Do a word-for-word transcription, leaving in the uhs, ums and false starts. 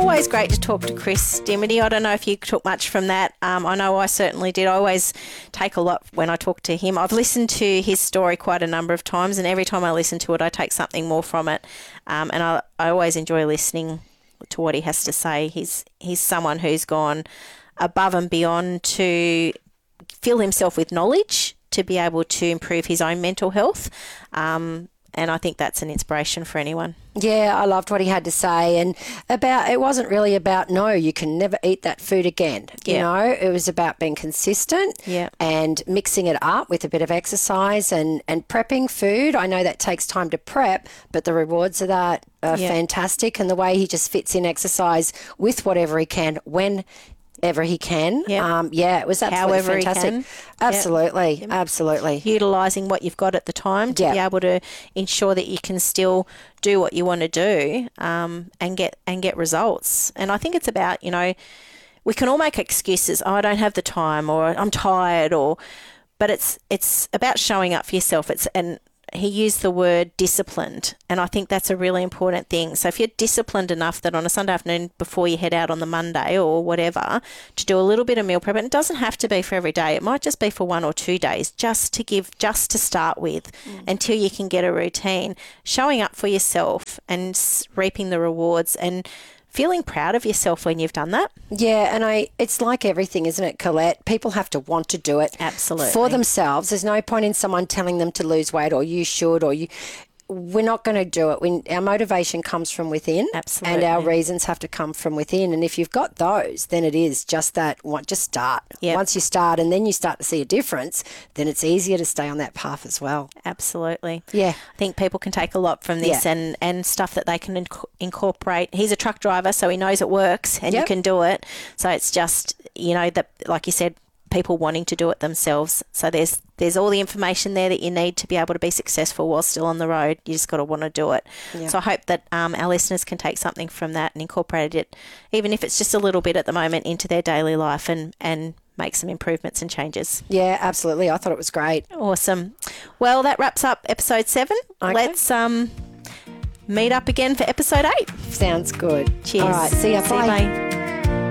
always great to talk to Chris Dimity. I don't know if you took much from that. Um, I know I certainly did. I always take a lot when I talk to him. I've listened to his story quite a number of times, and every time I listen to it, I take something more from it. Um, and I, I always enjoy listening to what he has to say. He's he's someone who's gone above and beyond to fill himself with knowledge to be able to improve his own mental health. Um, and I think that's an inspiration for anyone. Yeah, I loved what he had to say. And about it wasn't really about, no, you can never eat that food again. You Yeah. know, it was about being consistent Yeah. and mixing it up with a bit of exercise and, and prepping food. I know that takes time to prep, but the rewards of that are Yeah. fantastic. And the way he just fits in exercise with whatever he can when ever he can. Yeah. Um, yeah, it was absolutely However he fantastic. can. Absolutely, Yep. absolutely. Utilising what you've got at the time to Yeah. be able to ensure that you can still do what you want to do um, and get and get results. And I think it's about, you know, we can all make excuses. Oh, I don't have the time, or I'm tired, or but it's it's about showing up for yourself. It's and he used the word disciplined, and I think that's a really important thing. So if you're disciplined enough that on a Sunday afternoon before you head out on the Monday or whatever to do a little bit of meal prep, and it doesn't have to be for every day. It might just be for one or two days, just to give, just to start with mm. until you can get a routine. Showing up for yourself and reaping the rewards and feeling proud of yourself when you've done that. Yeah, and I it's like everything, isn't it, Colette? People have to want to do it Absolutely. for themselves. There's no point in someone telling them to lose weight or you should or you... We're not going to do it. We, our motivation comes from within. Absolutely. And our reasons have to come from within. And if you've got those, then it is just that, one, just start. Yep. Once you start and then you start to see a difference, then it's easier to stay on that path as well. Absolutely. Yeah. I think people can take a lot from this Yeah. and, and stuff that they can inc- incorporate. He's a truck driver, so he knows it works and Yep. you can do it. So it's just, you know, that, like you said, people wanting to do it themselves. So there's there's all the information there that you need to be able to be successful while still on the road. You just got to want to do it. Yeah. So I hope that um, our listeners can take something from that and incorporate it, even if it's just a little bit at the moment, into their daily life and, and make some improvements and changes. Yeah, absolutely. I thought it was great. Awesome. Well, that wraps up episode seven. Okay. Let's um meet up again for episode eight. Sounds good. Cheers. All right. See ya. See Bye. you, bye.